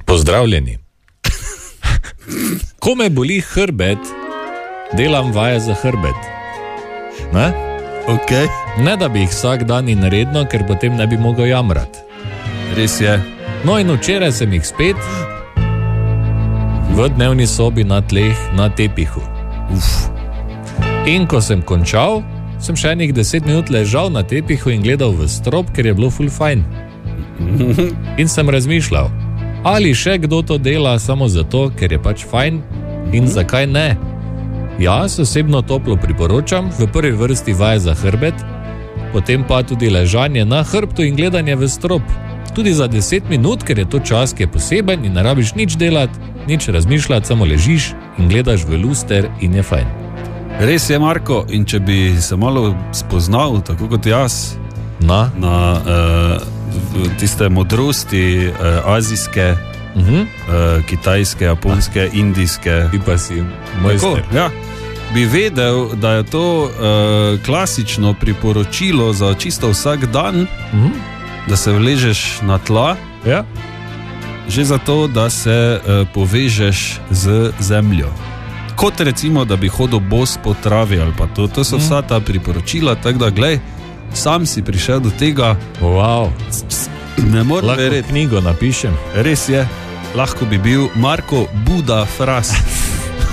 Pozdravljeni. Ko me boli hrbet, delam vaje za hrbet. Ne? Okay. Ne da bi jih vsak dan in redno, ker potem ne bi mogel jamrati. Res je. No in včeraj sem jih spet v dnevni sobi na tleh, na tepihu. In ko sem končal, sem še enih 10 minut ležal na tepihu in gledal v strop, ker je bilo ful fajn. In sem razmišljal, ali še kdo to dela samo zato, ker je pač fajn in zakaj ne. Jaz osebno toplo priporočam, v prvi vrsti vaje za hrbet, potem pa tudi ležanje na hrbtu in gledanje v strop. Tudi za 10 minut, ker je to čas, ki je poseben in ne rabiš nič delati, nič razmišljati, samo ležiš in gledaš v luster in je fajn. Res je, Marko, in če bi se malo spoznal, tako kot jaz, na tiste modrosti azijske, kitajske, japonske, indijske. Ti pa si mojster. Ja, bi vedel, da je to klasično priporočilo za čisto vsak dan, da se vležeš na tla, ja. Že zato, da se povežeš z zemljo. Kot recimo, da bi hodil bos po travi ali pa to. To so vsa ta priporočila, tako da glej, sam si prišel do tega. Wow. Ne morem verjeti. Lahko knjigo napišem. Res je, lahko bi bil Marko Buda Fras.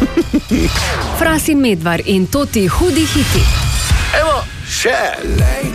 Fras in Medvar in to ti hudi hiti. Evo, še.